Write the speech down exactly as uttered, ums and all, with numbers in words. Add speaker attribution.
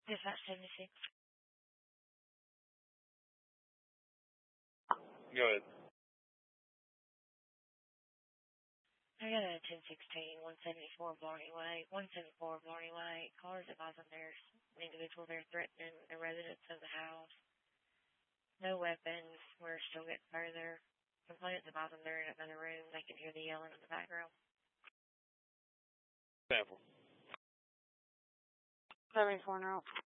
Speaker 1: Dispatch seventy-six.
Speaker 2: Go ahead.
Speaker 1: I got a ten sixteen, one seventy-four Blarney Way, one seventy-four Blarney Way. Callers advising there's an individual there threatening the residents of the house. No weapons. We're still getting further. Complainants advising they're in another room. They can hear the yelling in the background.
Speaker 2: Sample.
Speaker 1: seventy-four now.